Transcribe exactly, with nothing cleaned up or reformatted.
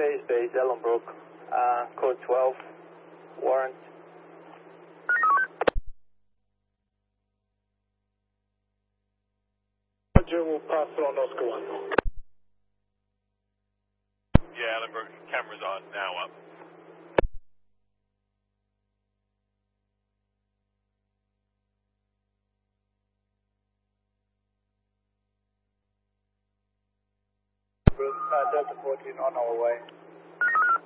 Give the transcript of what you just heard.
Base, base, Ellenbrook, uh, code twelve, warrant. Roger, we'll pass it on Oscar one. Yeah, Ellenbrook, camera's on, now up. Uh, Delta fourteen on our way.